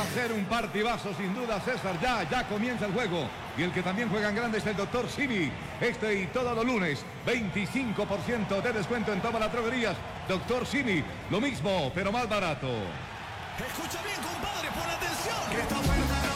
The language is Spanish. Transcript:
a ser un partidazo sin duda, César. Ya comienza el juego. Y el que también juega en grande es el doctor Simi. Este y todos los lunes, 25% de descuento en todas las droguerías. Doctor Simi, lo mismo, pero más barato. Escucha bien, compadre, pon atención. Que esta oferta